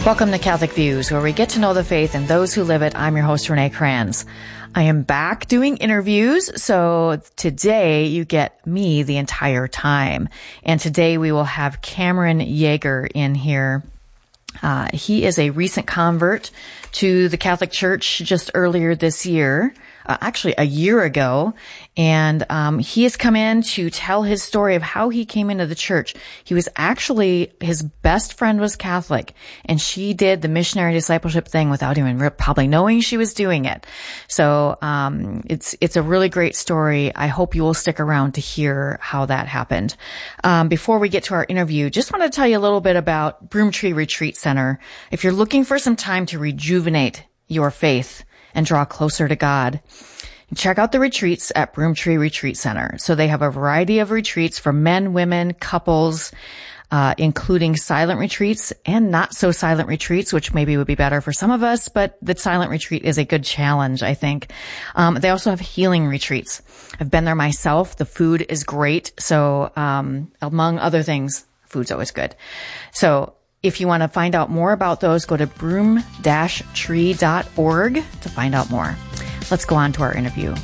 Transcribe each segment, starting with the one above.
Welcome to Catholic Views, where we get to know the faith and those who live it. I'm your host, Renee Kranz. I am back doing interviews, so today you get me the entire time. And today we will have Cameron Yeager in here. He is a recent convert to the Catholic Church just earlier this year, actually a year ago. And he has come in to tell his story of how he came into the church. He was actually, his best friend was Catholic, and she did the missionary discipleship thing without even probably knowing she was doing it. So it's a really great story. I hope you will stick around to hear how that happened. Before we get to our interview, just want to tell you a little bit about Broomtree Retreat Center. If you're looking for some time to rejuvenate your faith and draw closer to God, check out the retreats at Broomtree Retreat Center. So they have a variety of retreats for men, women, couples, including silent retreats and not so silent retreats, which maybe would be better for some of us, but the silent retreat is a good challenge, I think. They also have healing retreats. I've been there myself. The food is great. So, among other things, food's always good. So if you want to find out more about those, go to broom-tree.org to find out more. Let's go on to our interview.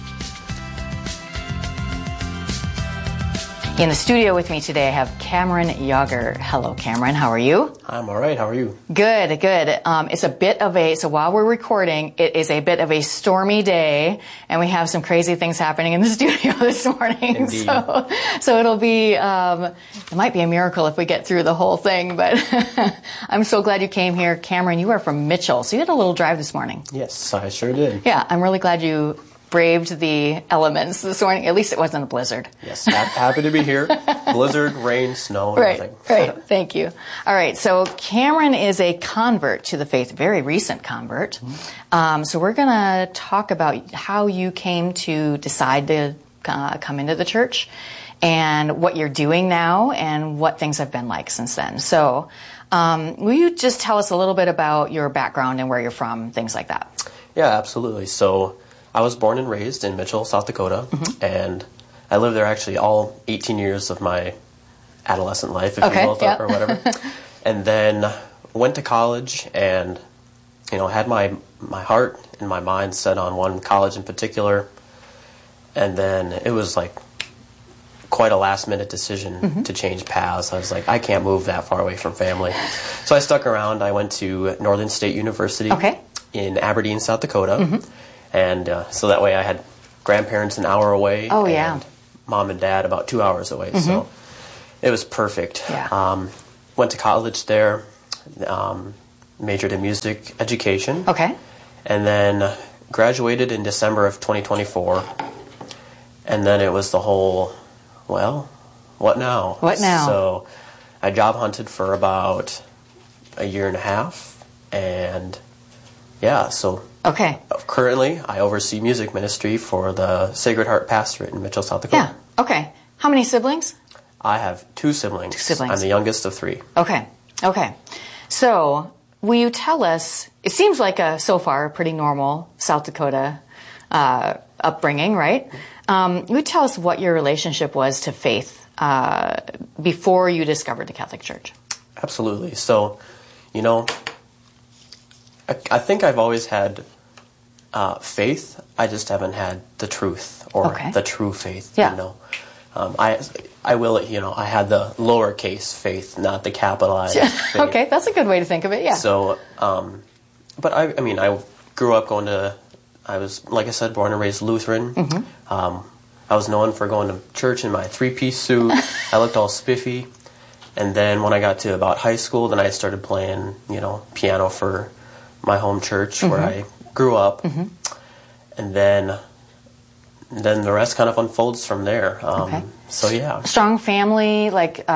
In the studio with me today, I have Cameron Yeager. Hello, Cameron. How are you? I'm all right. How are you? Good, good. It's a bit of so while we're recording, it is a bit of a stormy day, and we have some crazy things happening in the studio this morning. Indeed. So it'll be, it might be a miracle if we get through the whole thing, but I'm so glad you came here. Cameron, you are from Mitchell, so you had a little drive this morning. Yes, I sure did. Yeah, I'm really glad you braved the elements this morning. At least it wasn't a blizzard. Yes, happy to be here. Blizzard, rain, snow, everything. Right. Thank you. All right. So Cameron is a convert to the faith, very recent convert. So we're going to talk about how you came to decide to come into the church and what you're doing now and what things have been like since then. So will you just tell us a little bit about your background and where you're from, things like that? Yeah, absolutely. So I was born and raised in Mitchell, South Dakota, and I lived there actually all 18 years of my adolescent life, if you will, or whatever. And then went to college and, had my heart and my mind set on one college in particular. And then it was like quite a last-minute decision to change paths. I was like, I can't move that far away from family. So I stuck around. I went to Northern State University in Aberdeen, South Dakota. And so that way I had grandparents an hour away and mom and dad about 2 hours away. So it was perfect. Yeah. Went to college there, majored in music education. Okay. And then graduated in December of 2024. And then it was the whole, well, what now? What now? So I job hunted for about a year and a half. And so currently, I oversee music ministry for the Sacred Heart Pastorate in Mitchell, South Dakota. Yeah. Okay. How many siblings? I have two siblings. I'm the youngest of three. Okay. So, will you tell us, it seems like so far, a pretty normal South Dakota upbringing, right? Will you tell us what your relationship was to faith before you discovered the Catholic Church? Absolutely. So, I think I've always had faith. I just haven't had the truth or the true faith. Yeah. I will. I had the lowercase faith, not the capitalized. Faith. Okay, that's a good way to think of it. Yeah. So, but I grew up going to. I was, like I said, born and raised Lutheran. I was known for going to church in my three-piece suit. I looked all spiffy, and then when I got to about high school, then I started playing, piano for my home church where I grew up, and then the rest kind of unfolds from there. So yeah, strong family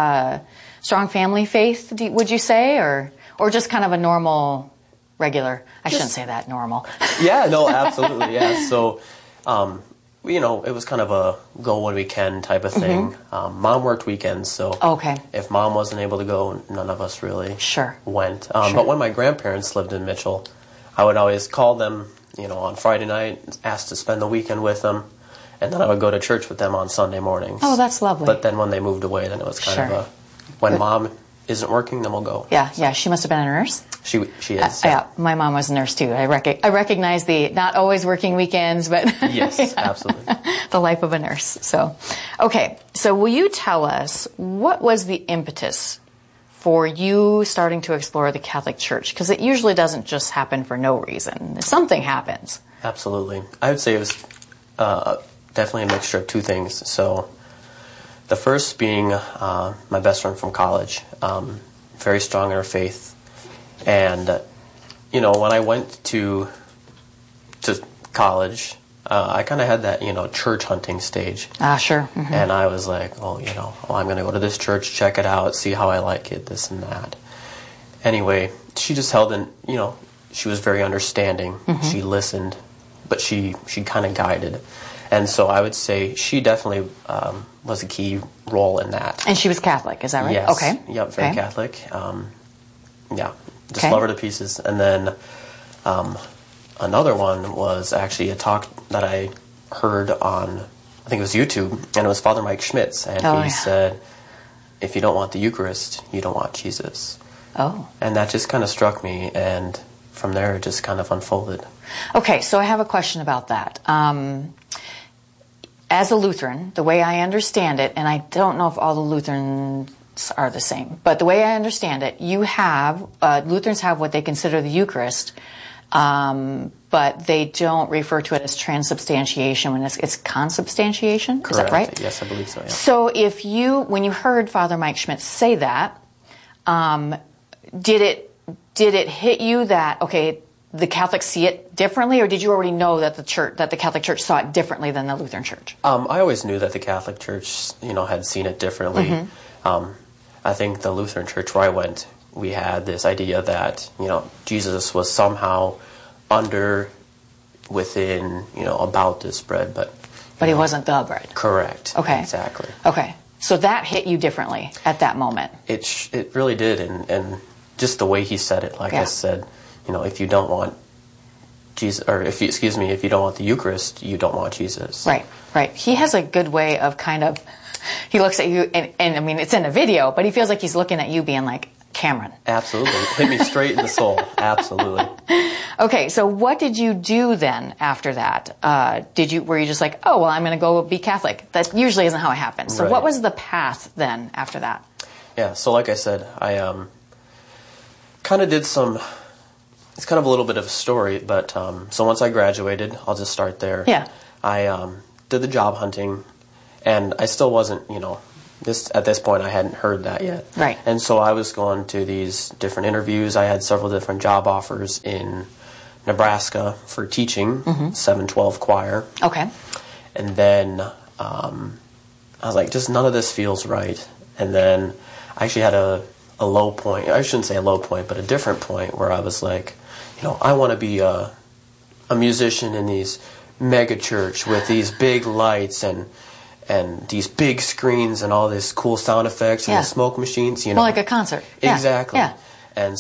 faith. Would you say, or just kind of a normal, regular? I shouldn't say that, normal. Yeah, no, absolutely, yeah. So, it was kind of a go when we can type of thing. Mom worked weekends, so if mom wasn't able to go, none of us really went. But when my grandparents lived in Mitchell, I would always call them, on Friday night, ask to spend the weekend with them, and then I would go to church with them on Sunday mornings. Oh, that's lovely. But then when they moved away, then it was kind of when mom isn't working, then we'll go. Yeah. She must have been a nurse. She is. Yeah, my mom was a nurse too. I recognize the not always working weekends, but yes, absolutely, the life of a nurse. So, okay. So, will you tell us what was the impetus for you starting to explore the Catholic Church? Because it usually doesn't just happen for no reason. Something happens. Absolutely, I would say it was definitely a mixture of two things. So, the first being my best friend from college, very strong in her faith. And, when I went to college, I kind of had that, church hunting stage. Sure. Mm-hmm. And I was like, I'm going to go to this church, check it out, see how I like it, this and that. Anyway, she just held in, she was very understanding. Mm-hmm. She listened, but she kind of guided. And so I would say she definitely was a key role in that. And she was Catholic, is that right? Yes. Okay. Yep, very Catholic. Just love her to pieces. And then another one was actually a talk that I heard on, I think it was YouTube, and it was Father Mike Schmitz. And he said, if you don't want the Eucharist, you don't want Jesus. Oh. And that just kind of struck me, and from there it just kind of unfolded. Okay, so I have a question about that. As a Lutheran, the way I understand it, and I don't know if all the Lutherans are the same, but the way I understand it, you have, Lutherans have what they consider the Eucharist, but they don't refer to it as transubstantiation when it's consubstantiation. Correct. Is that right? Yes, I believe so, yeah. So when you heard Father Mike Schmitz say that, did it hit you that, okay, the Catholics see it differently, or did you already know that the Catholic Church saw it differently than the Lutheran Church? I always knew that the Catholic Church, had seen it differently. Mm-hmm. I think the Lutheran Church where I went, we had this idea that, Jesus was somehow within, about this bread, but he wasn't the bread. Correct. Okay. Exactly. Okay. So that hit you differently at that moment. It really did, and just the way he said it, like I said, if you don't want Jesus, or if you don't want the Eucharist, you don't want Jesus. Right. He has a good way of he looks at you, and I mean, it's in a video, but he feels like he's looking at you being like, Cameron. Absolutely. Hit me straight in the soul. Absolutely. Okay, so what did you do then after that? Were you just like, oh, well, I'm going to go be Catholic? That usually isn't how it happens. So what was the path then after that? Yeah, so like I said, I kind of did it's kind of a little bit of a story, but so once I graduated, I'll just start there. Yeah. I did the job hunting, and I still wasn't, at this point I hadn't heard that yet. Right. And so I was going to these different interviews. I had several different job offers in Nebraska for teaching, 712 choir. Okay. And then I was like, just none of this feels right. And then I actually had a low point. I shouldn't say a low point, but a different point where I was like, I want to be a musician in these mega church with these big lights and these big screens and all this cool sound effects and the smoke machines, Well, like a concert. Exactly. Yeah. And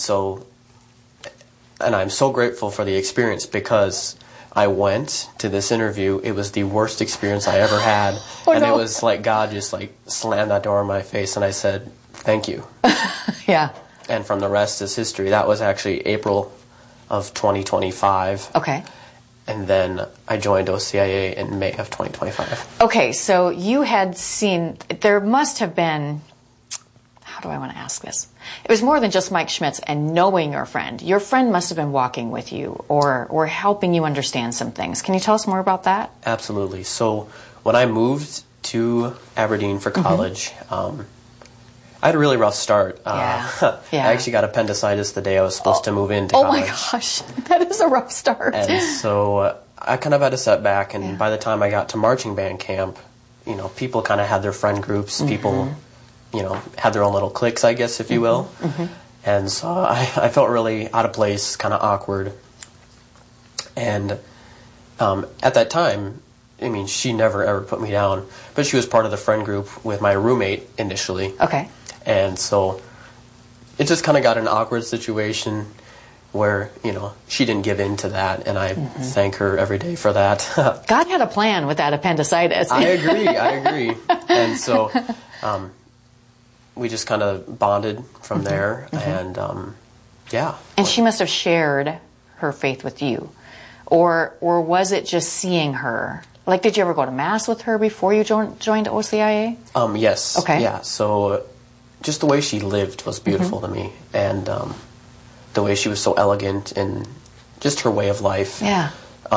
I'm so grateful for the experience because I went to this interview. It was the worst experience I ever had. It was like God just slammed that door in my face, and I said, thank you. Yeah. And from the rest is history. That was actually April of 2025. Okay. And then I joined OCIA in May of 2025. Okay, so you had seen, there must have been, how do I want to ask this? It was more than just Mike Schmitz and knowing your friend. Your friend must have been walking with you or helping you understand some things. Can you tell us more about that? Absolutely. So when I moved to Aberdeen for college, I had a really rough start. I actually got appendicitis the day I was supposed to move into college. Oh my gosh, that is a rough start. And so I kind of had a setback, and by the time I got to marching band camp, people kind of had their friend groups. People, had their own little cliques, I guess, if you will. And so I felt really out of place, kind of awkward. And at that time, I mean, she never ever put me down, but she was part of the friend group with my roommate initially. Okay. And so it just kind of got an awkward situation where, she didn't give in to that, and I thank her every day for that. God had a plan with that appendicitis. I agree. And so we just kind of bonded from there, and yeah. And she must have shared her faith with you, or was it just seeing her? Like, did you ever go to Mass with her before you joined OCIA? Yes. Okay. Yeah. So, just the way she lived was beautiful to me, and the way she was so elegant and just her way of life. Yeah.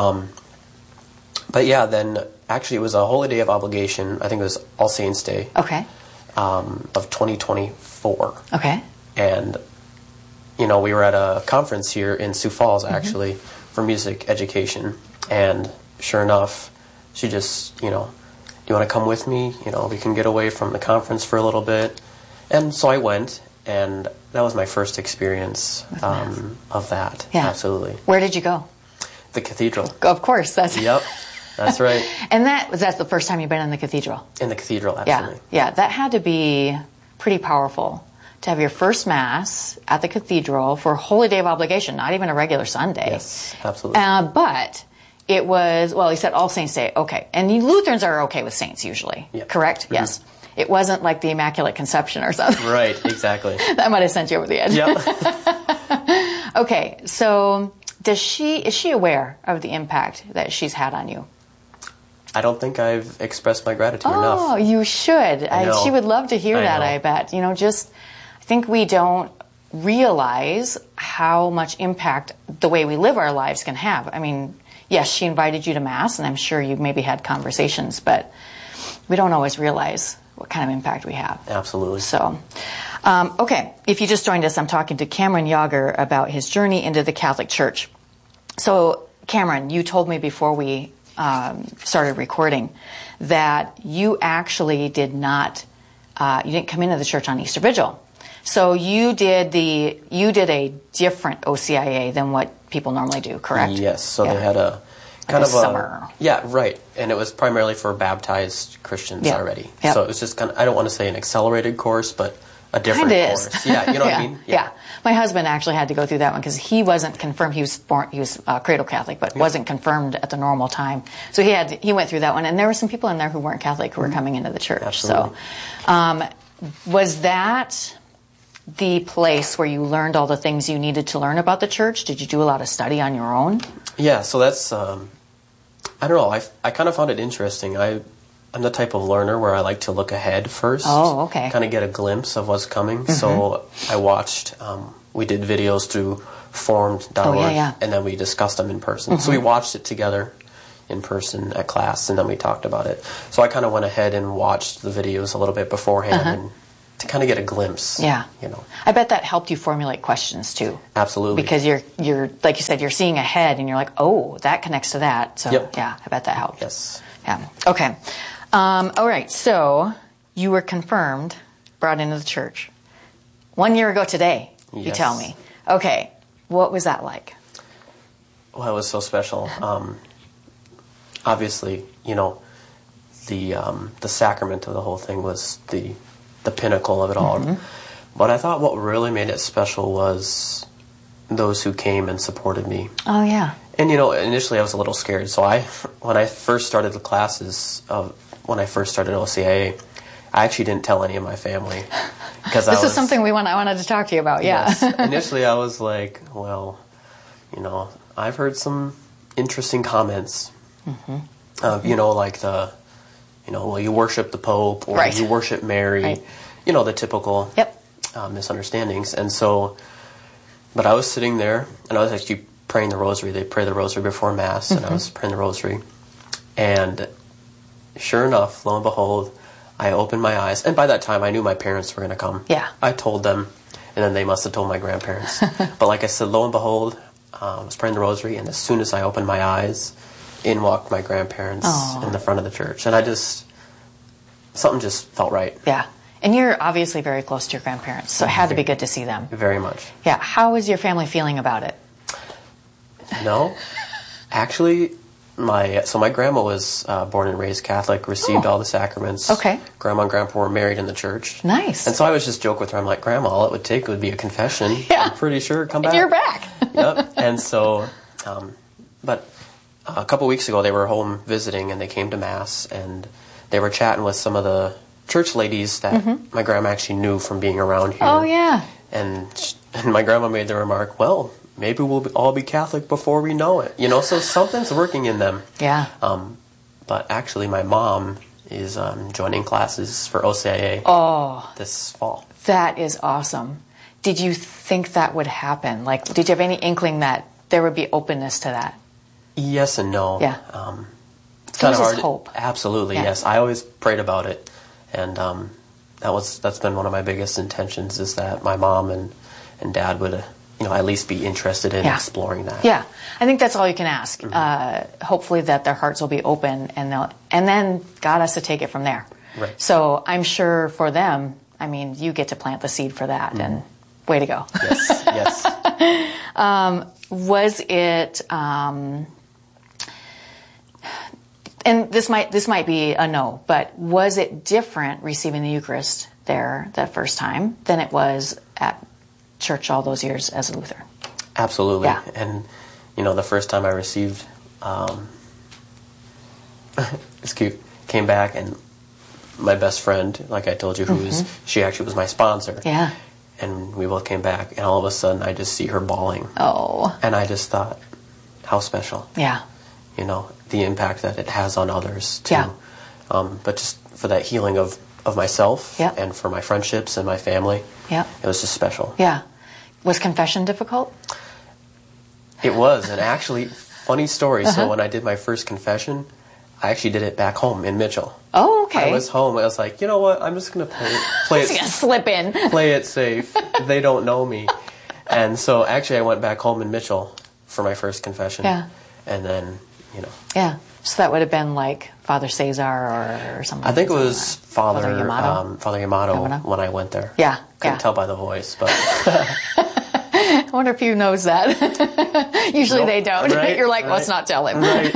But yeah, then actually it was a holy day of obligation. I think it was All Saints Day. Okay. Of 2024. Okay. And, we were at a conference here in Sioux Falls, actually, for music education. And sure enough, she just, do you want to come with me? We can get away from the conference for a little bit. And so I went, and that was my first experience of that. Yeah. Absolutely. Where did you go? The cathedral. Of course. Yep. That's right. And that's the first time you've been in the cathedral? In the cathedral, absolutely. Yeah, that had to be pretty powerful to have your first Mass at the cathedral for a holy day of obligation, not even a regular Sunday. Yes, absolutely. But it was, he said All Saints Day, okay. And Lutherans are okay with saints usually, correct? Mm-hmm. Yes. It wasn't like the Immaculate Conception or something. Right, exactly. That might have sent you over the edge. Yep. Okay, so is she aware of the impact that she's had on you? I don't think I've expressed my gratitude enough. Oh, you should. She would love to hear that, I bet. I think we don't realize how much impact the way we live our lives can have. I mean, yes, she invited you to Mass, and I'm sure you maybe had conversations, but we don't always realize what kind of impact we have. Absolutely. So, okay, if you just joined us, I'm talking to Cameron Yager about his journey into the Catholic Church. So, Cameron, you told me before we started recording that you actually did not, you didn't come into the church on Easter Vigil. So you did a different OCIA than what people normally do, correct? Yes. So they had a kind of summer. Yeah, right. And it was primarily for baptized Christians already. Yep. So it was just kind of, I don't want to say an accelerated course, but a different course. Yeah, you know what I mean? Yeah. My husband actually had to go through that one because he wasn't confirmed. He was cradle Catholic, but wasn't confirmed at the normal time. So he went through that one, and there were some people in there who weren't Catholic who were coming into the church. Absolutely. So, was that the place where you learned all the things you needed to learn about the church? Did you do a lot of study on your own? Yeah. So that's I don't know. I kind of found it interesting. I'm the type of learner where I like to look ahead first. Oh, okay. Kind of get a glimpse of what's coming. Mm-hmm. So I watched, we did videos through formed.org, and then we discussed them in person. Mm-hmm. So we watched it together in person at class, and then we talked about it. So I kind of went ahead and watched the videos a little bit beforehand and to kind of get a glimpse. Yeah. I bet that helped you formulate questions too. Absolutely. Because you're like you said, you're seeing ahead, and you're like, oh, that connects to that. So yeah, I bet that helped. Yes. Yeah. Okay. All right, so you were confirmed, brought into the church 1 year ago today, you tell me. Okay, what was that like? Well, it was so special. Obviously, the sacrament of the whole thing was the pinnacle of it all. Mm-hmm. But I thought what really made it special was those who came and supported me. Oh, yeah. And, initially I was a little scared. So when I first started the classes, when I first started OCIA, I actually didn't tell any of my family. This is something I wanted to talk to you about, yeah. Yes. Initially I was like, well, I've heard some interesting comments. Mm-hmm. Like well, you worship the Pope, or you worship Mary. Right. The typical misunderstandings. And so, but I was sitting there, and I was actually praying the rosary. They pray the rosary before Mass, and I was praying the rosary. And sure enough, lo and behold, I opened my eyes. And by that time, I knew my parents were going to come. Yeah. I told them, and then they must have told my grandparents. But like I said, lo and behold, I was praying the rosary, and as soon as I opened my eyes, in walked my grandparents in the front of the church. And something just felt right. Yeah. And you're obviously very close to your grandparents, so it had to be good to see them. Very much. Yeah. How is your family feeling about it? No. Actually, my grandma was born and raised Catholic, received all the sacraments. Okay. Grandma and grandpa were married in the church. Nice. And so I was just joking with her. I'm like, Grandma, all it would take would be a confession. Yeah. I'm pretty sure come back. And you're back. Yep. And so, but a couple weeks ago they were home visiting, and they came to Mass, and they were chatting with some of the church ladies that my grandma actually knew from being around here. Oh, yeah. And my grandma made the remark, well, maybe we'll all be Catholic before we know it. You know, so something's working in them. Yeah. But actually, my mom is joining classes for OCIA this fall. That is awesome. Did you think that would happen? Like, did you have any inkling that there would be openness to that? Yes and no. Yeah. It's kind of hard. Hope. Absolutely, yes. I always prayed about it, and that's been one of my biggest intentions, is that my mom and dad would, at least be interested in exploring that. Yeah, I think that's all you can ask. Hopefully that their hearts will be open, and then God has to take it from there. Right. So I'm sure for them, I mean, you get to plant the seed for that, and way to go. Yes, yes. Was it? And this might be a no, but was it different receiving the Eucharist there that first time than it was at church all those years as a Lutheran? Absolutely. Yeah. And, the first time I received, it's cute, came back, and my best friend, like I told you, she actually was my sponsor. Yeah. And we both came back, and all of a sudden I just see her bawling. Oh. And I just thought, how special. Yeah. The impact that it has on others, too. Yeah. But just for that healing of myself and for my friendships and my family, it was just special. Yeah. Was confession difficult? It was, and actually, funny story. So when I did my first confession, I actually did it back home in Mitchell. Oh, okay. I was home. I was like, you know what? I'm just going to play it. Slip in. Play it safe. They don't know me. And so actually I went back home in Mitchell for my first confession. Yeah. And then, Yeah. So that would have been like Father Cesar or something. I think it was Father Yamato. Father Yamato when I went there. Yeah. Couldn't tell by the voice, but... I wonder if he knows that. Usually they don't. Right, You're like, let's not tell him. Right.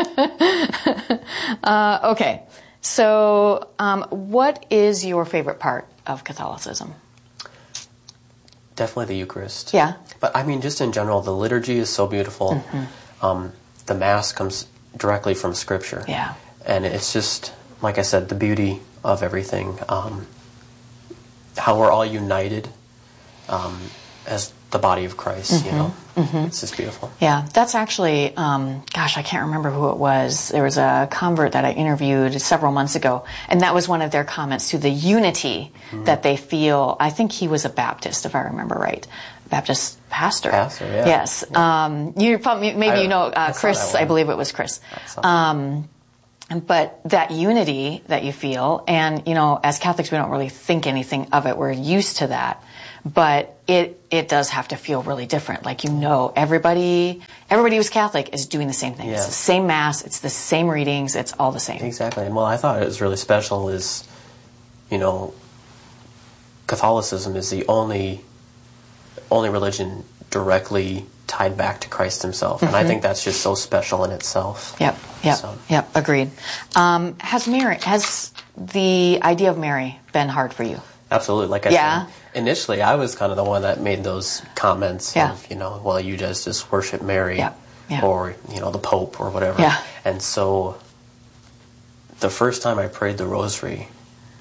Okay. So what is your favorite part of Catholicism? Definitely the Eucharist. Yeah. But I mean, just in general, the liturgy is so beautiful. The Mass comes directly from Scripture. Yeah. And it's just, like I said, the beauty of everything. How we're all united as the body of Christ, It's just beautiful. Yeah, that's actually, I can't remember who it was. There was a convert that I interviewed several months ago, and that was one of their comments to the unity that they feel. I think he was a Baptist, if I remember right. Baptist pastor. Pastor, yeah. Yes. Yeah. You probably, Chris, I believe it was Chris. But that unity that you feel, and, as Catholics, we don't really think anything of it. We're used to that. But it does have to feel really different. Like, everybody who's Catholic is doing the same thing. Yeah. It's the same Mass. It's the same readings. It's all the same. Exactly. And I thought it was really special is, Catholicism is the only religion directly tied back to Christ himself. And I think that's just so special in itself. Yep, agreed. Has the idea of Mary been hard for you? Absolutely. Like I said, initially I was kind of the one that made those comments of, you just worship Mary or, the Pope or whatever. Yeah. And so the first time I prayed the rosary,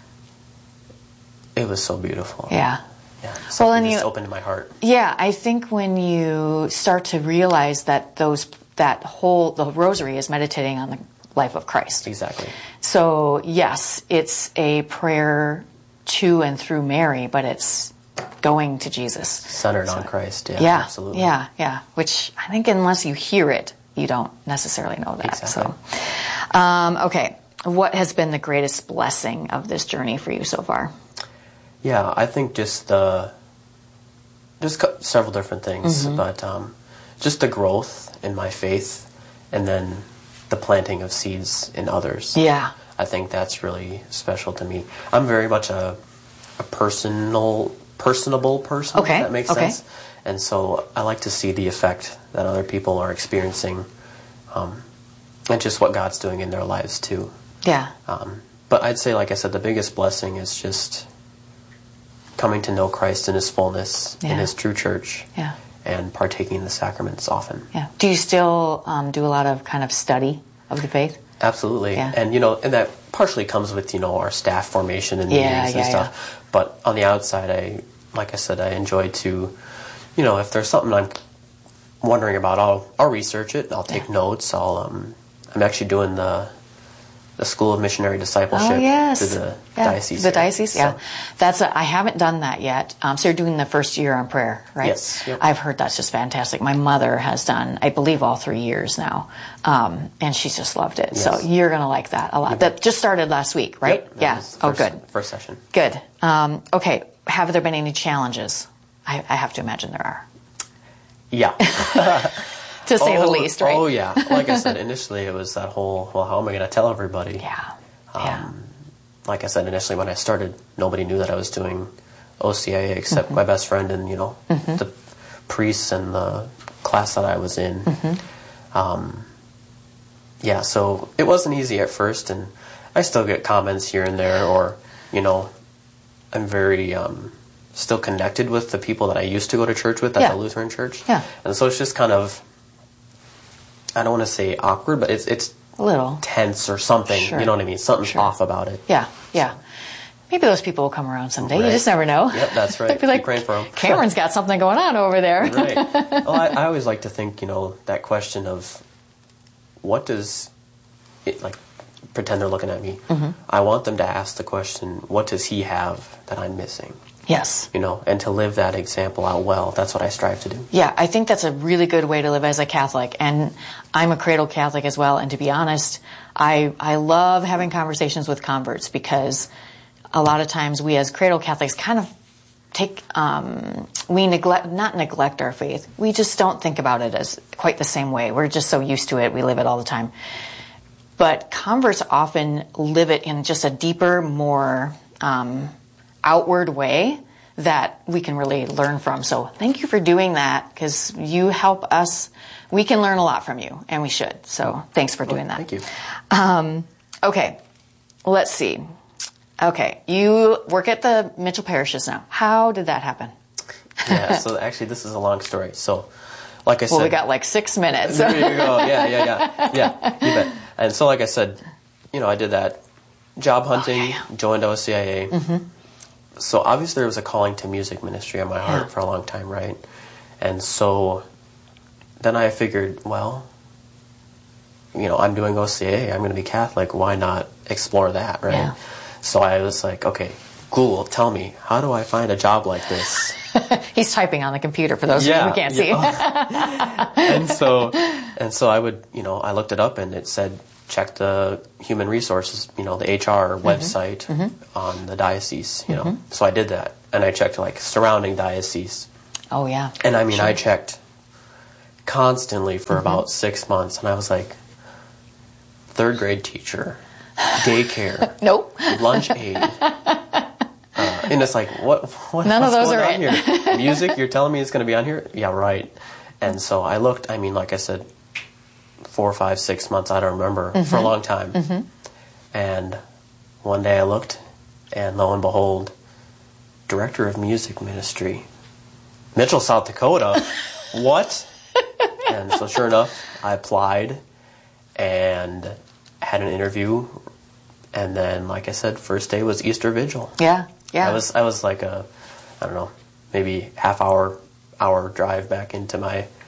it was so beautiful. Yeah. Yeah. Something just opened my heart. Yeah, I think when you start to realize that the rosary is meditating on the life of Christ. Exactly. So, yes, it's a prayer to and through Mary, but it's going to Jesus. Centered on Christ, yeah, absolutely. Yeah, which I think unless you hear it, you don't necessarily know that. Exactly. So, okay, what has been the greatest blessing of this journey for you so far? Yeah, I think just several different things, but just the growth in my faith, and then the planting of seeds in others. Yeah. I think that's really special to me. I'm very much a personable person, if that makes sense. And so I like to see the effect that other people are experiencing, and just what God's doing in their lives too. Yeah. But I'd say, like I said, the biggest blessing is just coming to know Christ in his fullness, in his true church, and partaking in the sacraments often. Yeah. Do you still do a lot of kind of study of the faith? Absolutely. Yeah. And, and that partially comes with, our staff formation and meetings and stuff. Yeah. But on the outside, like I said, I enjoy to, if there's something I'm wondering about, I'll research it. I'll take notes. I'm actually doing the School of Missionary Discipleship through the diocese. The diocese, so. I haven't done that yet. So you're doing the first year on prayer, right? Yes. Yep. I've heard that's just fantastic. My mother has done, I believe, all 3 years now, and she's just loved it. Yes. So you're going to like that a lot. Yep. That just started last week, right? Yep, yeah. Good. First session. Good. Okay. Have there been any challenges? I have to imagine there are. Yeah. To say the least, right? Oh, yeah. Like I said, initially it was that whole, well, how am I going to tell everybody? Yeah. Like I said, initially when I started, nobody knew that I was doing OCIA except my best friend and, the priests and the class that I was in. So it wasn't easy at first, and I still get comments here and there, or, I'm very still connected with the people that I used to go to church with at the Lutheran church. Yeah. And so it's just kind of, I don't want to say awkward, but it's a little tense or something. Sure. You know what I mean? Something's off about it. Yeah. Maybe those people will come around someday. Right. You just never know. Yep, that's right. Be like, keep praying for them. Cameron's got something going on over there. Right. Well, I always like to think, that question of what does it, like, pretend they're looking at me. I want them to ask the question, what does he have that I'm missing? Yes. And to live that example out well. That's what I strive to do. Yeah, I think that's a really good way to live as a Catholic. And I'm a cradle Catholic as well. And to be honest, I love having conversations with converts, because a lot of times we as cradle Catholics kind of not neglect our faith. We just don't think about it as quite the same way. We're just so used to it. We live it all the time. But converts often live it in just a deeper, more outward way that we can really learn from. So thank you for doing that, because you help us. We can learn a lot from you, and we should. So thanks for doing that. Thank you. Okay, let's see. Okay, you work at the Mitchell parishes now. How did that happen? Yeah, so actually this is a long story. So like I said... Well, we got like 6 minutes. There you go. Yeah, you bet. And so like I said, I did that job hunting, joined OCIA. So obviously there was a calling to music ministry on my heart for a long time, right? And so then I figured, well, I'm doing OCIA, I'm going to be Catholic, why not explore that, right? Yeah. So I was like, okay, Google, tell me, how do I find a job like this? He's typing on the computer for those of you who can't see. And so I would, I looked it up and it said, check the human resources, the HR website on the diocese, So I did that, and I checked like surrounding diocese. Oh yeah. And I mean, I checked constantly for about 6 months, and I was like, third grade teacher, daycare, nope, lunch aid. And it's like, what? None of those are on here? Music? You're telling me it's going to be on here? Yeah, right. And so I looked. I mean, like I said, 4, 5, 6 months. I don't remember, for a long time. And one day I looked, and lo and behold, director of music ministry, Mitchell, South Dakota. What? And so sure enough, I applied and had an interview. And then, like I said, first day was Easter Vigil. Yeah. I was like I don't know, maybe hour drive back into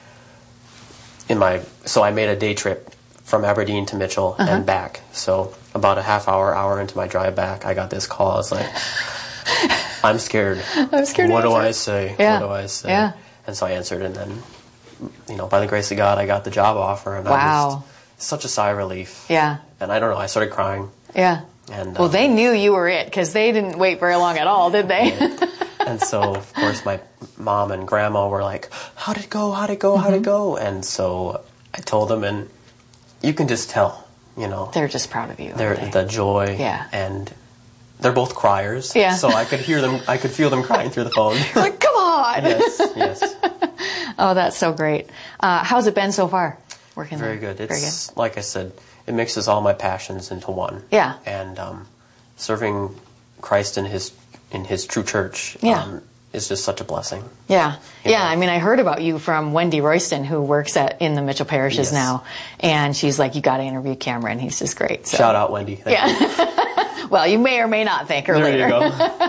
so I made a day trip from Aberdeen to Mitchell and back. So about a hour into my drive back, I got this call. I was like, I'm scared. What do I say? Yeah. What do I say? Yeah. And so I answered, and then, by the grace of God, I got the job offer. And I was such a sigh of relief. Yeah. And I don't know, I started crying. Yeah. And, well, they knew you were it, because they didn't wait very long at all, did they? And so, of course, my mom and grandma were like, how'd it go? How'd it go? And so I told them, and you can just tell, They're just proud of you. The joy. Yeah. And they're both criers. Yeah. So I could hear them, I could feel them crying through the phone. Like, come on! Yes. Oh, that's so great. How's it been so far, working there? Very good. It's, like I said, it mixes all my passions into one. Yeah. And serving Christ in his true church. Yeah. is just such a blessing. Yeah. Yeah. I mean, I heard about you from Wendy Royston, who works in the Mitchell parishes now. And she's like, you got to interview Cameron. He's just great. So. Shout out, Wendy. Thank you. Well, you may or may not thank her later. There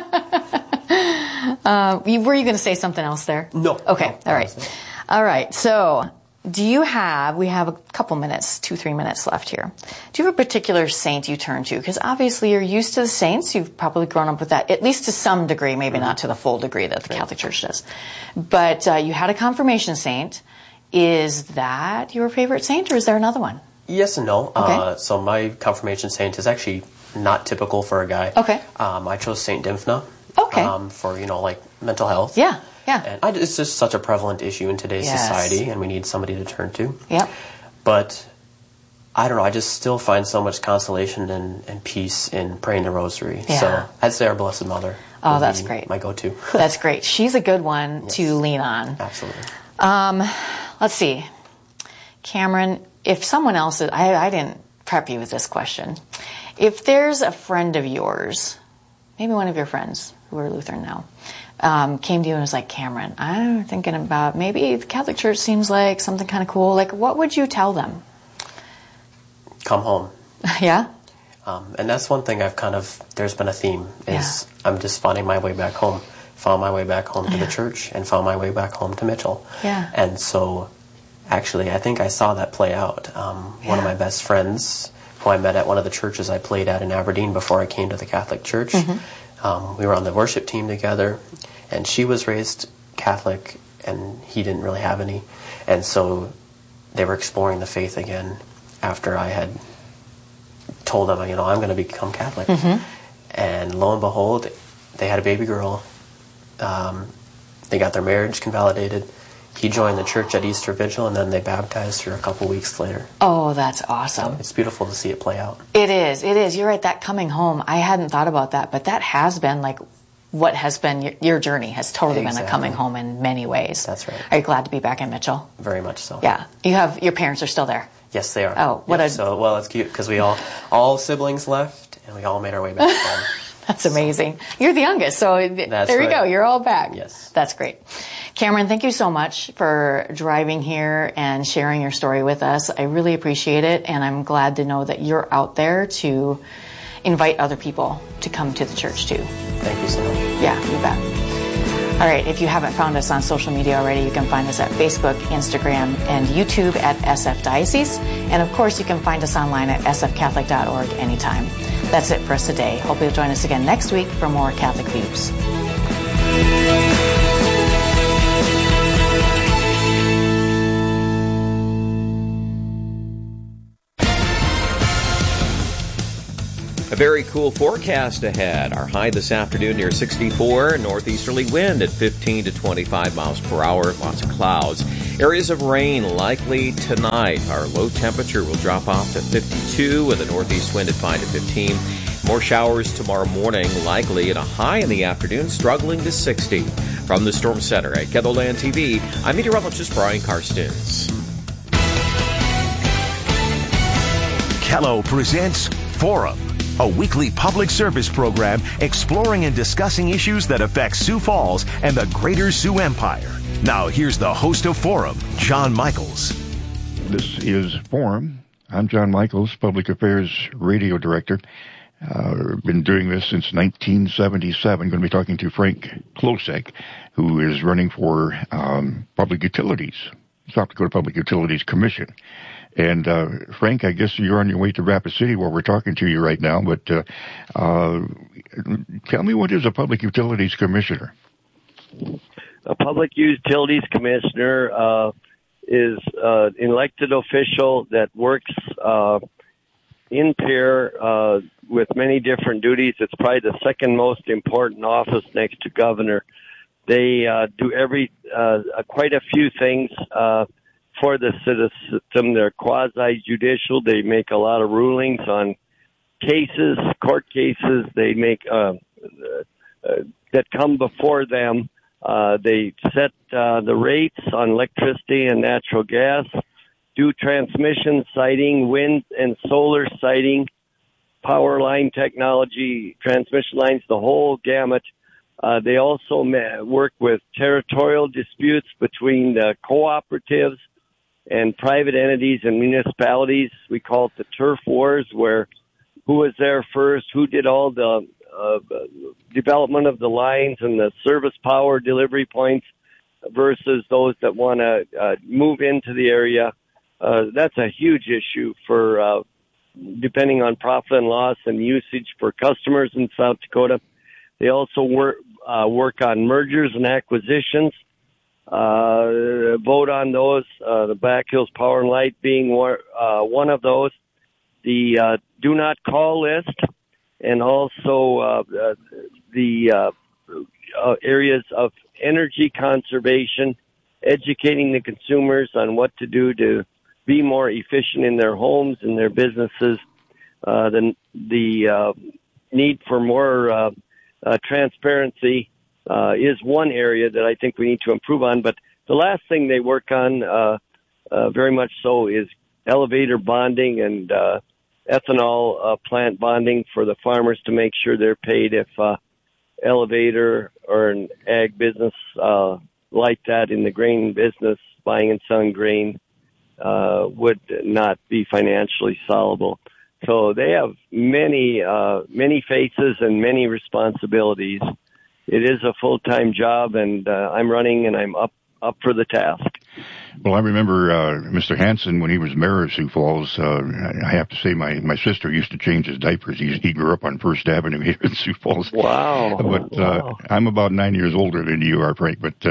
you go. Were you going to say something else there? No. Okay. No, all right. All right. So we have a couple minutes, 2-3 minutes left here. Do you have a particular saint you turn to? Because obviously you're used to the saints. You've probably grown up with that, at least to some degree, maybe not to the full degree that the Catholic Church does. But you had a confirmation saint. Is that your favorite saint, or is there another one? Yes and no. Okay. So my confirmation saint is actually not typical for a guy. Okay. I chose Saint Dymphna. Okay. For, like mental health. Yeah. Yeah. And it's just such a prevalent issue in today's society, and we need somebody to turn to. Yep. But I don't know, I just still find so much consolation and peace in praying the rosary. Yeah. So I'd say our Blessed Mother. Oh, that's great. My go-to. That's great. She's a good one to lean on. Absolutely. Let's see. Cameron, if someone else I didn't prep you with this question. If there's a friend of yours, maybe one of your friends who are Lutheran now, came to you and was like, Cameron, I'm thinking about maybe the Catholic Church seems like something kind of cool. Like, what would you tell them? Come home. Yeah? And that's one thing there's been a theme, is I'm just finding my way back home. Found my way back home to the church and found my way back home to Mitchell. Yeah. And so, actually, I think I saw that play out. One of my best friends, who I met at one of the churches I played at in Aberdeen before I came to the Catholic Church, we were on the worship team together, and she was raised Catholic, and he didn't really have any. And so they were exploring the faith again after I had told them, I'm going to become Catholic. And lo and behold, they had a baby girl. They got their marriage convalidated. He joined the church at Easter Vigil, and then they baptized her a couple weeks later. Oh, that's awesome. So it's beautiful to see it play out. It is. It is. You're right, that coming home, I hadn't thought about that, but that has been like what has been your journey has totally been a coming home in many ways. That's right. Are you glad to be back in Mitchell? Very much so. Yeah. Your parents are still there? Yes, they are. Oh, well, it's cute because we all siblings left, and we all made our way back home. That's amazing. You're the youngest, so there you go. You're all back. Yes. That's great. Cameron, thank you so much for driving here and sharing your story with us. I really appreciate it, and I'm glad to know that you're out there to invite other people to come to the church too. Thank you so much. Yeah, you bet. All right, if you haven't found us on social media already, you can find us at Facebook, Instagram, and YouTube at SF Diocese. And of course, you can find us online at sfcatholic.org anytime. That's it for us today. Hope you'll join us again next week for more Catholic Views. A very cool forecast ahead. Our high this afternoon near 64, northeasterly wind at 15 to 25 miles per hour, lots of clouds. Areas of rain likely tonight. Our low temperature will drop off to 52 with a northeast wind at 5 to 15. More showers tomorrow morning, likely, and a high in the afternoon, struggling to 60. From the Storm Center at KETHOLAND TV, I'm meteorologist Brian Karstens. KELO presents Forum, a weekly public service program exploring and discussing issues that affect Sioux Falls and the greater Sioux Empire. Now here's the host of Forum, John Michaels. This is Forum. I'm John Michaels, Public Affairs Radio Director. Been doing this since 1977. Going to be talking to Frank Klosek, who is running for Public Utilities, South Dakota Public Utilities Commission. And Frank, I guess you're on your way to Rapid City where we're talking to you right now, but tell me, what is a Public Utilities Commissioner? A Public Utilities Commissioner is an elected official that works in pair with many different duties. It's probably the second most important office next to governor. They do quite a few things for the system. They're quasi-judicial. They make a lot of rulings on cases, court cases. They make that come before them. They set the rates on electricity and natural gas, do transmission siting, wind and solar siting, power line technology, transmission lines, the whole gamut. They also work with territorial disputes between the cooperatives and private entities and municipalities. We call it the turf wars, where who was there first, who did all the development of the lines and the service power delivery points versus those that want to move into the area. That's a huge issue for depending on profit and loss and usage for customers in South Dakota. They also work on mergers and acquisitions, vote on those, the Black Hills Power and Light being one of those. The do not call list, and also the areas of energy conservation, educating the consumers on what to do to be more efficient in their homes and their businesses. The need for more transparency is one area that I think we need to improve on. But the last thing they work on very much so is elevator bonding and ethanol plant bonding for the farmers to make sure they're paid if elevator or an ag business like that in the grain business, buying and selling grain, would not be financially solvable. So they have many faces and many responsibilities. It is a full-time job, and I'm running, and I'm up for the task. Well, I remember Mr. Hansen when he was mayor of Sioux Falls. I have to say, my sister used to change his diapers. He grew up on First Avenue here in Sioux Falls. Wow! But wow. I'm about 9 years older than you are, Frank. But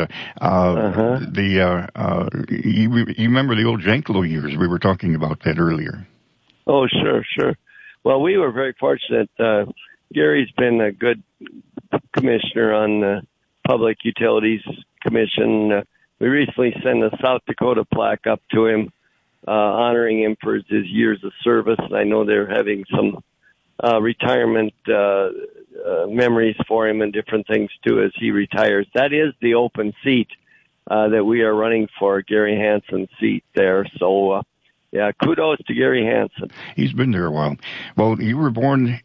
you remember the old Janklow years? We were talking about that earlier. Oh, sure. Well, we were very fortunate. Gary's been a good commissioner on the Public Utilities Commission. We recently sent a South Dakota plaque up to him, honoring him for his years of service. And I know they're having some retirement memories for him and different things, too, as he retires. That is the open seat that we are running for, Gary Hansen's seat there. So, yeah, kudos to Gary Hansen. He's been there a while. Well, you were born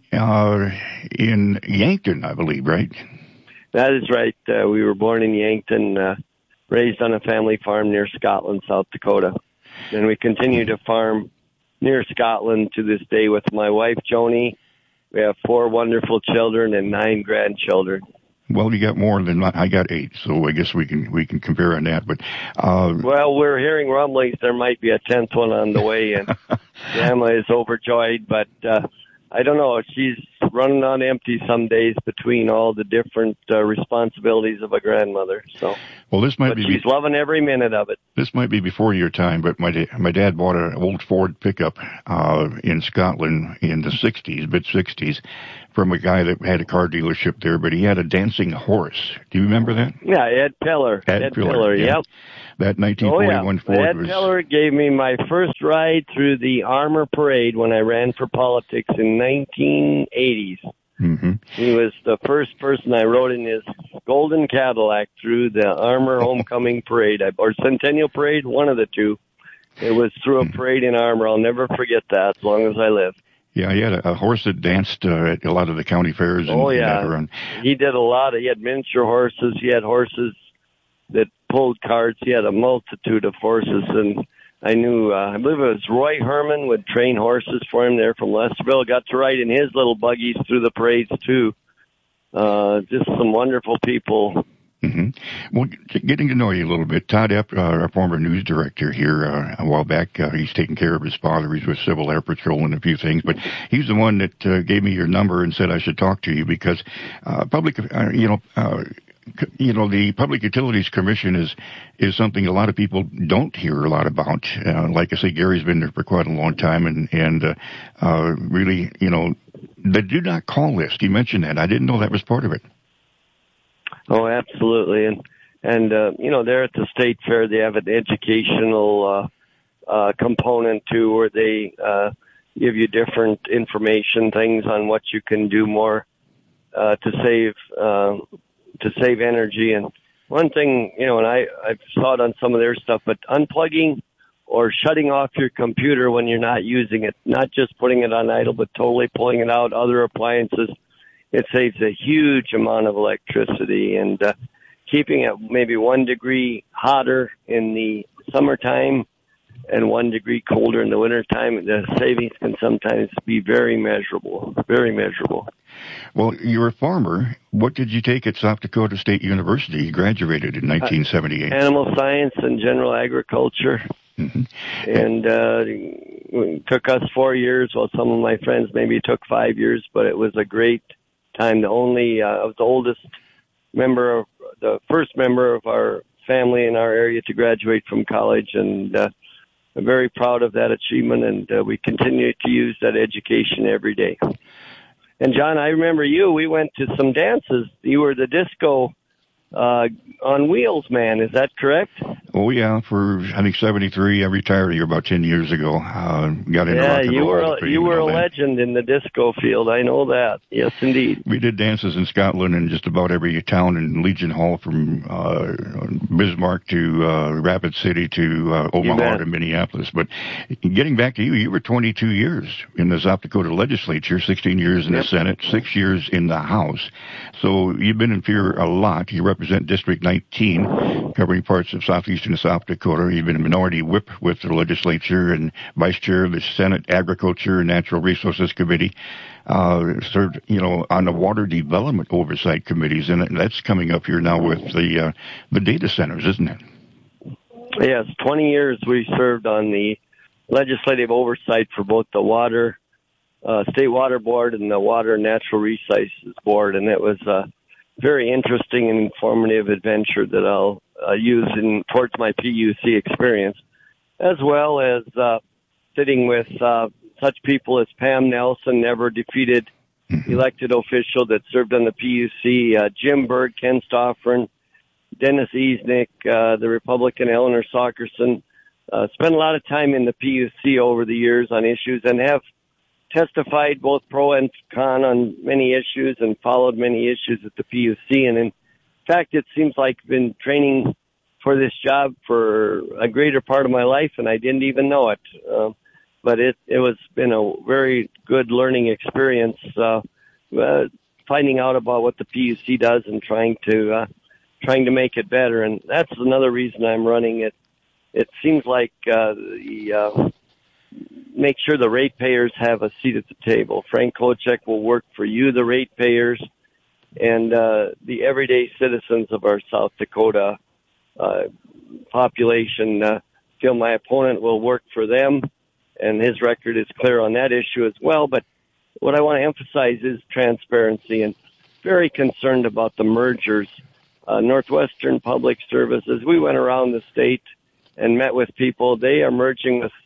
in Yankton, I believe, right? That is right. We were born in Yankton, raised on a family farm near Scotland, South Dakota. And we continue to farm near Scotland to this day with my wife, Joni. We have 4 wonderful children and 9 grandchildren. Well, you got more than I got 8, so I guess we can compare on that. But well, we're hearing rumblings there might be a 10th one on the way, and Emma is overjoyed. But I don't know. She's running on empty some days between all the different responsibilities of a grandmother. So, well, she's loving every minute of it. This might be before your time, but my dad bought an old Ford pickup in Scotland in the mid-60s, from a guy that had a car dealership there, but he had a dancing horse. Do you remember that? Yeah, Ed Pillar. Ed Pillar, yeah. Yep. That 1941 Ford Ed Pillar gave me my first ride through the Armor Parade when I ran for politics in 1980s. Mm-hmm. He was the first person I rode in his golden Cadillac through the Armor Homecoming Parade, or Centennial Parade, one of the two. It was through a parade in Armor. I'll never forget that as long as I live. Yeah, he had a horse that danced at a lot of the county fairs. Oh, yeah. He did a lot. He had miniature horses. He had horses that pulled carts. He had a multitude of horses. And I knew, I believe it was Roy Herman would train horses for him there from Lesterville. Got to ride in his little buggies through the parades, too. Just some wonderful people. Mm-hmm. Well, getting to know you a little bit, Todd Epp, our former news director here a while back, he's taking care of his father. He's with Civil Air Patrol and a few things, but he's the one that gave me your number and said I should talk to you because the Public Utilities Commission is something a lot of people don't hear a lot about. Like I say, Gary's been there for quite a long time, and really, the do not call list. You mentioned that. I didn't know that was part of it. Oh, absolutely. And there at the state fair, they have an educational component too, where they give you different information, things on what you can do more to save energy. And one thing, and I've saw it on some of their stuff, but unplugging or shutting off your computer when you're not using it, not just putting it on idle, but totally pulling it out, other appliances, it saves a huge amount of electricity, and keeping it maybe 1 degree hotter in the summertime and 1 degree colder in the wintertime, the savings can sometimes be very measurable, very measurable. Well, you're a farmer. What did you take at South Dakota State University? You graduated in 1978. Animal science and general agriculture. Mm-hmm. And it took us 4 years. Well, some of my friends maybe took 5 years, but it was a great time. I was the oldest member, the first member of our family in our area to graduate from college, and I'm very proud of that achievement, and we continue to use that education every day. And John, I remember you. We went to some dances. You were the disco on wheels man. Is that correct? Oh yeah, for I think 73. I retired here about 10 years ago. Got into rock and roll. You were a legend in the disco field. I know that. Yes, indeed. We did dances in Scotland in just about every town in Legion Hall, from Bismarck to Rapid City to Omaha to Minneapolis. But getting back to you, you were 22 years in the South Dakota legislature, 16 years in the Senate, 6 years in the House. So you've been in Pierre a lot. You represent District 19, covering parts of southeastern South Dakota. You've been a minority whip with the legislature and vice chair of the Senate Agriculture and Natural Resources Committee. Served, on the water development oversight committees, and that's coming up here now with the data centers, isn't it? Yes, 20 years we served on the legislative oversight for both the water, State Water Board and the Water Natural Resources Board, and it was a very interesting and informative adventure that I'll use towards my PUC experience, as well as sitting with such people as Pam Nelson, never defeated elected official that served on the PUC, Jim Berg, Ken Stoffern, Dennis Easnick, the Republican Eleanor Sockerson. Spent a lot of time in the PUC over the years on issues, and have testified both pro and con on many issues and followed many issues at the PUC. And in fact, it seems like I've been training for this job for a greater part of my life, and I didn't even know it. But it was been a very good learning experience, finding out about what the PUC does and trying to make it better. And that's another reason I'm running it. It seems like make sure the ratepayers have a seat at the table. Frank Klocek will work for you, the ratepayers, and the everyday citizens of our South Dakota population. Feel my opponent will work for them, and his record is clear on that issue as well. But what I want to emphasize is transparency, and very concerned about the mergers. Northwestern Public Services, we went around the state and met with people. They are merging with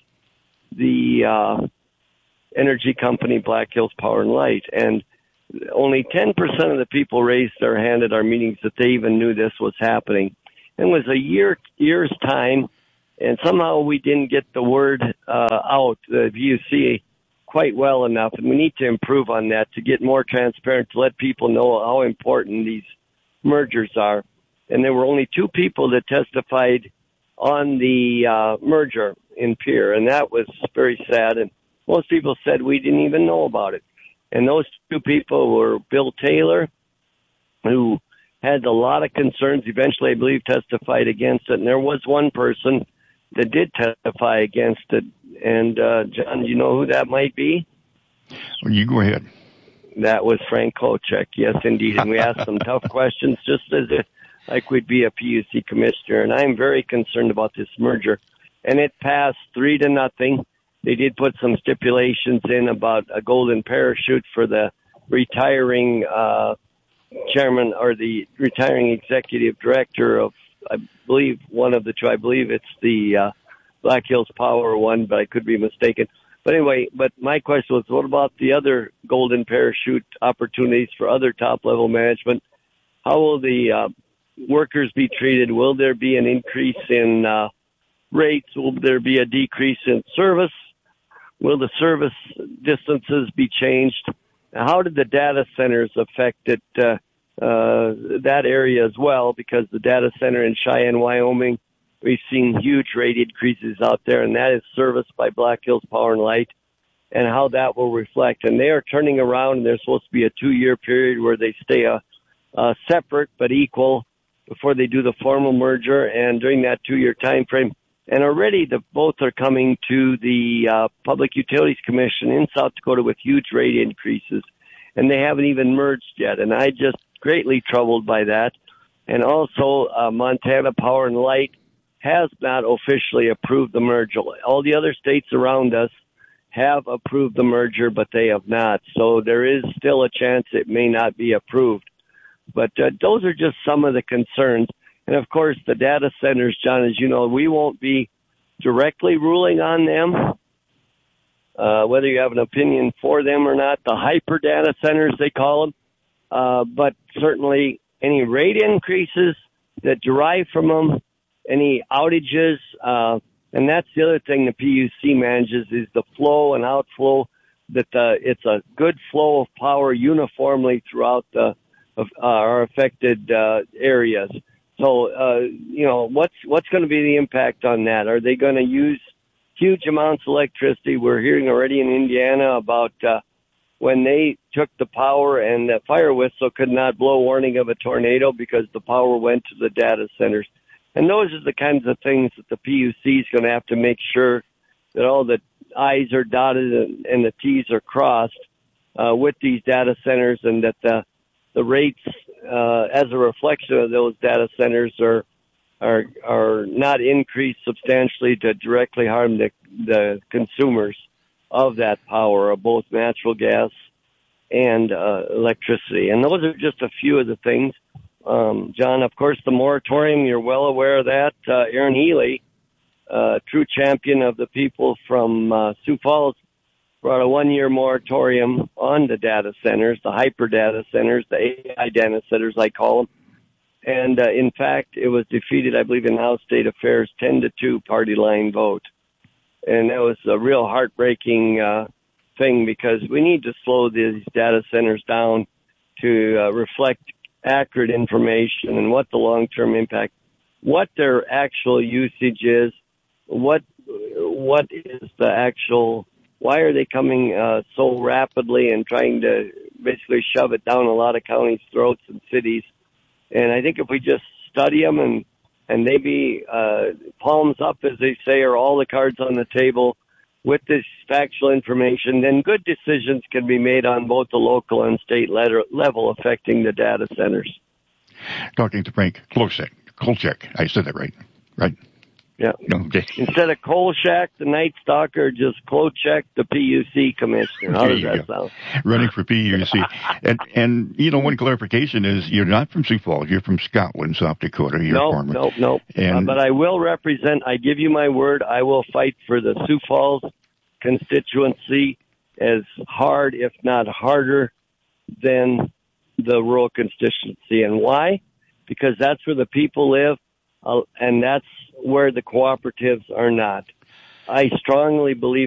the energy company Black Hills Power and Light, and only 10% of the people raised their hand at our meetings that they even knew this was happening. It was a year's time, and somehow we didn't get the word out, the VUC, quite well enough, and we need to improve on that to get more transparent, to let people know how important these mergers are. And there were only 2 people that testified on the merger in Pierre, and that was very sad. And most people said we didn't even know about it. And those 2 people were Bill Taylor, who had a lot of concerns, eventually I believe testified against it, and there was one person that did testify against it. And John, do you know who that might be? Well, you go ahead. That was Frank Klocek, yes indeed. And we asked some tough questions, just as if like we'd be a PUC commissioner. And I'm very concerned about this merger. And it passed 3-0. They did put some stipulations in about a golden parachute for the retiring chairman or the retiring executive director of, I believe, one of the 2. I believe it's the Black Hills Power one, but I could be mistaken. But anyway, my question was, what about the other golden parachute opportunities for other top-level management? How will the workers be treated? Will there be an increase in rates? Will there be a decrease in service? Will the service distances be changed? How did the data centers affect it, that area as well? Because the data center in Cheyenne, Wyoming, we've seen huge rate increases out there, and that is serviced by Black Hills Power and Light. and how that will reflect. And they are turning around, and there's supposed to be a 2-year period where they stay separate but equal before they do the formal merger, and during that 2-year time frame. And already both are coming to the Public Utilities Commission in South Dakota with huge rate increases, and they haven't even merged yet. And I just greatly troubled by that. And also, Montana Power and Light has not officially approved the merger. All the other states around us have approved the merger, but they have not. So there is still a chance it may not be approved. But those are just some of the concerns. And, of course, the data centers, John, as you know, we won't be directly ruling on them, whether you have an opinion for them or not. The hyper data centers, they call them. But certainly any rate increases that derive from them, any outages, and that's the other thing the PUC manages is the flow and outflow, that it's a good flow of power uniformly throughout our affected areas. So, what's going to be the impact on that? Are they going to use huge amounts of electricity? We're hearing already in Indiana about when they took the power and the fire whistle could not blow warning of a tornado because the power went to the data centers. And those are the kinds of things that the PUC is going to have to make sure that all the I's are dotted and the T's are crossed with these data centers, and that the rates as a reflection of those data centers are not increased substantially to directly harm the consumers of that power, of both natural gas and electricity. And those are just a few of the things. John, of course, the moratorium, you're well aware of that. Aaron Healy, true champion of the people from Sioux Falls, brought a 1-year moratorium on the data centers, the hyper data centers, the AI data centers, I call them. And in fact, it was defeated, I believe, in House State Affairs, 10-2 party line vote. And that was a real heartbreaking thing, because we need to slow these data centers down to reflect accurate information and what the long-term impact, what their actual usage is, what is the actual, why are they coming so rapidly and trying to basically shove it down a lot of counties' throats and cities. And I think if we just study them and maybe palms up, as they say, or all the cards on the table with this factual information, then good decisions can be made on both the local and state level affecting the data centers. Talking to Frank Kolchak. I said that right? Yeah. Okay. Instead of Kolchak, the Night Stalker, just Kolchak, the PUC commissioner. How does that sound? Running for PUC. and one clarification is you're not from Sioux Falls. You're from Scotland, South Dakota. You're a farmer. No. But I will represent, I give you my word, I will fight for the Sioux Falls constituency as hard, if not harder, than the rural constituency. And why? Because that's where the people live, and that's where the cooperatives are not. I strongly believe